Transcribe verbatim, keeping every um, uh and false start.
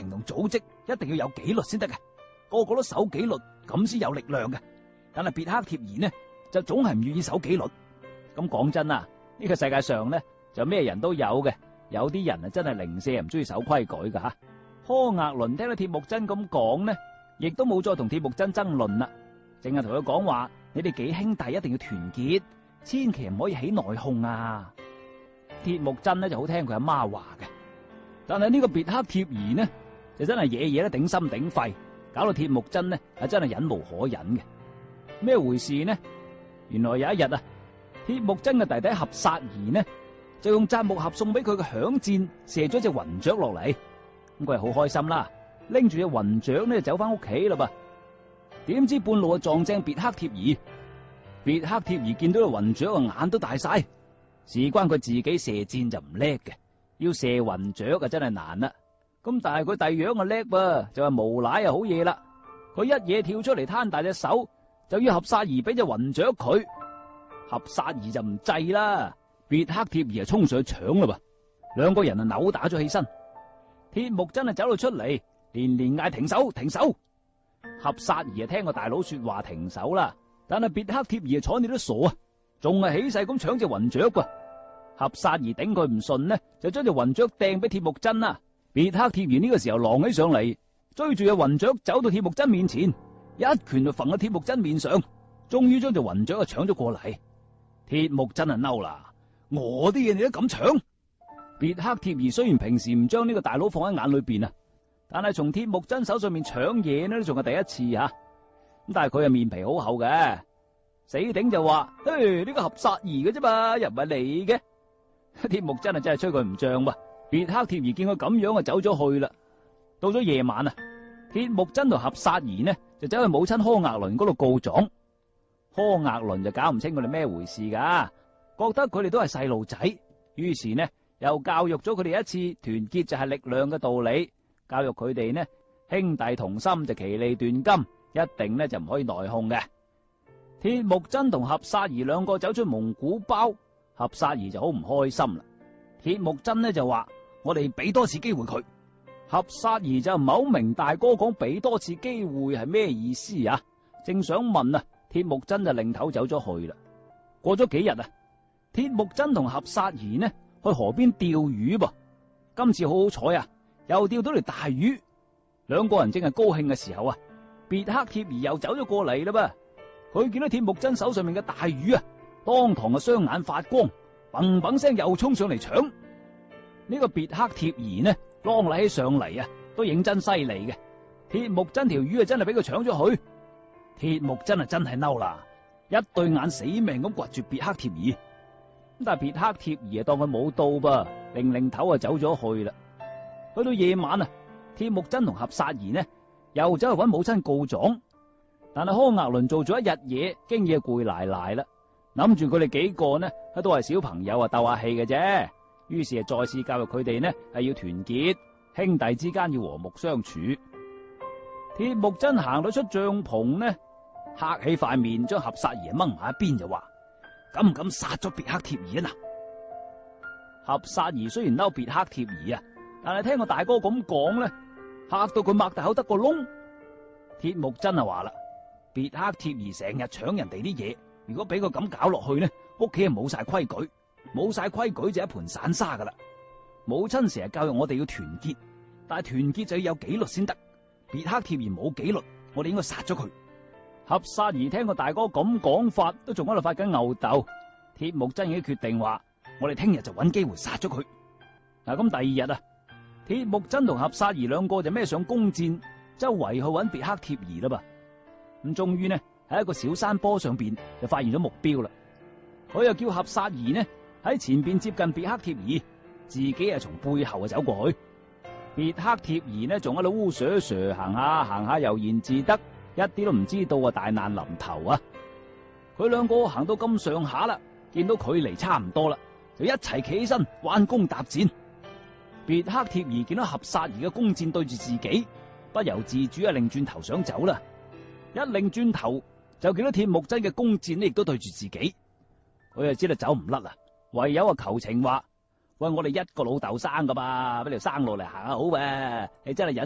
營同組織一定要有紀律先得嘅，個個都守紀律咁先有力量嘅。但係別克貼兒呢就總係唔願意守紀律。咁講真啊，呢個世界上呢就咩人都有嘅，有啲人啊真係零舍唔中意守規矩噶吓。柯額倫聽到鐵木真咁講呢，亦都冇再同鐵木真爭論啦，淨係同佢講話：你哋幾兄弟一定要團結，千祈唔可以起內訌啊！鐵木真呢就好聽佢阿媽話嘅，但係呢個別克貼兒呢就真係嘢嘢都頂心頂肺，搞到鐵木真呢係真係忍無可忍嘅。咩回事呢？原來有一日啊，鐵木真嘅弟弟合薩兒呢就用扎木合送俾佢嘅響箭射咗隻雲雀落嚟，咁佢係好開心啦，拎住隻雲雀呢就走翻屋企啦噃。點知半路啊撞正別克貼兒，別克貼兒見到個雲雀個眼都大晒，事關佢自己射箭就唔叻嘅，要射雲雀啊真係難啦。咁但係佢第樣啊叻噃，就話無賴啊好嘢啦，佢一嘢跳出嚟攤大隻手，就要合薩兒俾隻雲雀佢。合薩兒就唔制啦，別克貼兒啊衝上去搶啦噃，兩個人啊扭打咗起身。鐵木真啊走到出嚟，連連嗌停手停手。合薩兒啊聽個大佬說話停手啦，但係別克貼兒啊睬你都傻啊，仲係起勢咁搶隻雲雀噃。合薩兒頂佢唔順呢，就將隻雲雀掟俾鐵木真啦。別克貼兒呢個時候狼起上嚟，追住隻雲雀走到鐵木真面前，一拳就揈喺鐵木真面上，終於將隻雲雀啊搶咗過嚟。鐵木真啊嬲啦，我啲嘢你都咁搶？別克貼兒雖然平時唔將呢個大佬放喺眼裏邊啊，但係從鐵木真手上面搶嘢呢都仲係第一次吓。咁但係佢啊面皮好厚嘅，死頂就話：嘿，呢個合薩兒嘅啫嘛，又唔係你嘅。鐵木真啊真係吹佢唔脹噃。別克貼兒見佢咁樣啊走咗去啦。到咗夜晚啊，鐵木真同合薩兒呢就走去母親柯額倫嗰度告狀。柯額倫就搞唔清佢哋咩回事噶，覺得佢哋都係細路仔，於是呢又教育咗佢哋一次團結就係力量嘅道理，教育佢哋呢兄弟同心就其利斷金，一定呢就唔可以內訌嘅。鐵木真同合薩兒兩個走出蒙古包，合薩兒就好唔開心啦。鐵木真呢就話：我哋俾多次機會佢。合薩兒就唔係好明大哥講俾多次機會係咩意思啊？正想問啊，鐵木真就擰頭走咗去啦。過咗幾日啊，鐵木真同合薩兒呢去河邊釣魚噃。今次好好彩啊，又釣到條大魚。兩個人正係高興嘅時候啊，別克貼兒又走咗過嚟啦噃。佢見到鐵木真手上面嘅大魚啊，當堂啊雙眼發光，砰砰聲又衝上嚟搶。呢個別克貼兒呢，啷禮起上嚟啊，都認真犀利嘅。鐵木真條魚啊，真係俾佢搶咗去。鐵木真啊，真係嬲啦，一對眼死命咁掘住別克貼兒。咁但係別克貼兒啊，當佢冇到噃，擰擰頭啊走咗去啦。去到夜晚啊，鐵木真同合薩兒呢，又走去搵母親告狀。但係柯額倫做咗一日嘢，經已攰賴賴啦，諗住佢哋幾個呢，都係小朋友啊，鬥下氣嘅啫。於是啊，再次教育佢哋呢，係要團結，兄弟之間要和睦相處。鐵木真行到出帳篷呢，黑起塊面，將合薩兒掹埋一邊就話：敢唔敢殺咗別克貼兒啊？嗱，合薩兒雖然嬲別克貼兒啊，但係聽個大哥咁講呢，嚇到佢擘大口得個窿。鐵木真啊話啦：別克貼兒成日搶人哋啲嘢，如果俾佢咁搞落去呢，屋企啊冇晒規矩。冇晒規矩就一盤散沙噶啦。母親成日教育我哋要團結，但係團結就要有紀律先得。別克貼兒冇紀律，我哋應該殺咗佢。合薩兒聽個大哥咁講法，都仲喺度發緊吽哣。鐵木真已經決定話：我哋聽日就揾機會殺咗佢。嗱，咁第二日啊，鐵木真同合薩兒兩個就孭上弓箭，周圍去揾別克貼兒啦噃。咁終於呢喺一個小山坡上邊就發現咗目標啦。佢又叫合薩兒呢喺前邊接近別克貼兒，自己啊從背後啊走過去。別克貼兒呢仲喺度烏蛇蛇行下行下，悠然自得，一啲都唔知道啊大難臨頭啊！佢兩個行到咁上下啦，見到距離差唔多啦，就一齊企起身彎弓搭箭。別克貼兒見到合薩兒嘅弓箭對住自己，不由自主啊擰轉頭想走啦。一擰轉頭就見到鐵木真嘅弓箭呢亦都對住自己，佢就知道走唔甩啦。唯有啊求情話：喂，我哋一個老豆生噶嘛，俾條生落嚟行下好咩？你真係忍